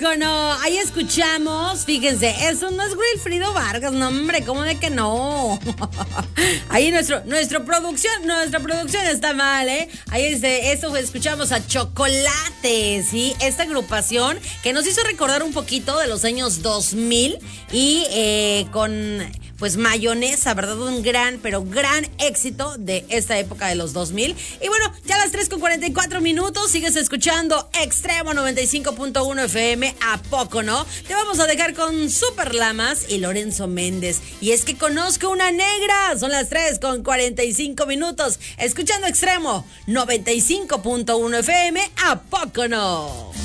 poco no? Ahí escuchamos, fíjense, eso no es Wilfrido Vargas, no hombre, ¿cómo de que no? Ahí nuestra producción está mal, ¿eh? Ahí eso escuchamos a Chocolate, ¿sí? Esta agrupación que nos hizo recordar un poquito de los años 2000 y con... pues Mayonesa, ¿verdad? Un gran éxito de esta época de los 2000. Y bueno, ya a las 3:44, sigues escuchando Extremo 95.1 FM, ¿a poco no? Te vamos a dejar con Super Lamas y Lorenzo Méndez. Y es que conozco una negra. Son las 3:45, escuchando Extremo 95.1 FM, ¿a poco no?